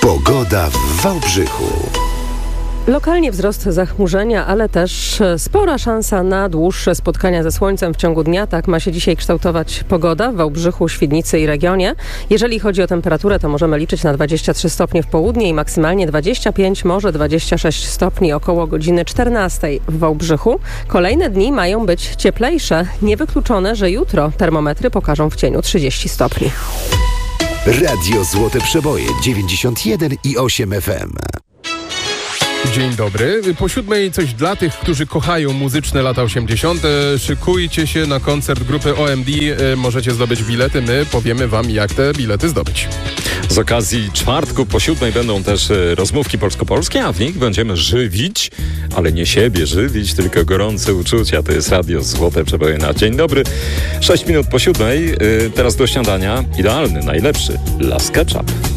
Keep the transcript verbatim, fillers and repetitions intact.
Pogoda w Wałbrzychu. Lokalnie wzrost zachmurzenia, ale też spora szansa na dłuższe spotkania ze słońcem w ciągu dnia. Tak ma się dzisiaj kształtować pogoda w Wałbrzychu, Świdnicy i regionie. Jeżeli chodzi o temperaturę, to możemy liczyć na dwadzieścia trzy stopnie w południe i maksymalnie dwadzieścia pięć, może dwadzieścia sześć stopni około godziny czternastej w Wałbrzychu. Kolejne dni mają być cieplejsze. Niewykluczone, że jutro termometry pokażą w cieniu trzydzieści stopni. Radio Złote Przeboje dziewięćdziesiąt jeden i osiem F M. Dzień dobry. Po siódmej coś dla tych, którzy kochają muzyczne lata osiemdziesiąte. Szykujcie się na koncert grupy O M D. Możecie zdobyć bilety. My powiemy wam, jak te bilety zdobyć. Z okazji czwartku po siódmej będą też rozmówki polsko-polskie, a w nich będziemy żywić, ale nie siebie żywić, tylko gorące uczucia. To jest Radio Złote Przeboje na dzień dobry. Sześć minut po siódmej. Teraz do śniadania idealny, najlepszy Las Ketchup.